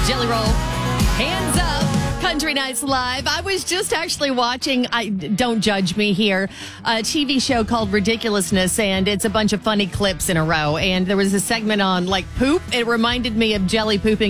Jelly Roll. Hands up. Country Nights Live. I was just actually watching, don't judge me here, a TV show called Ridiculousness, and it's a bunch of funny clips in a row. And there was a segment on, like, poop. It reminded me of Jelly pooping